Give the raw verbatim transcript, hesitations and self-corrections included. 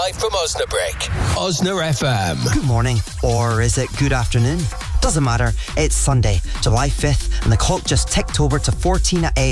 live from Osnabrück. Osna F M. Good morning, or is it good afternoon? Doesn't matter, it's Sunday, July fifth, and the clock just ticked over to fourteen a m